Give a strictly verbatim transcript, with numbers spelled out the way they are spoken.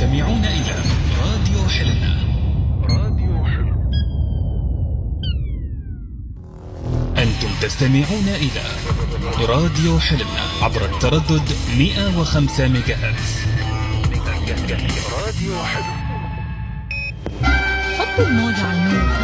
تستمعون إلى راديو حلنا. راديو حلنا. أنتم تستمعون إلى راديو حلنا عبر التردد مئة وخمسة ميجاهرتز. راديو حلنا. حط الموج على النور.